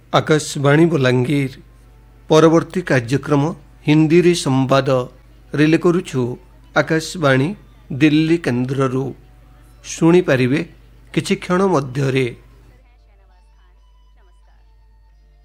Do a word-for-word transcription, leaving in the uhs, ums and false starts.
आकाशवाणी बलांगीर परवर्ती कार्यक्रम हिंदी रे संवाद रिले करुछु। आकाशवाणी दिल्ली केन्द्ररू शुणी पारिबे किछि क्षण मध्यरे।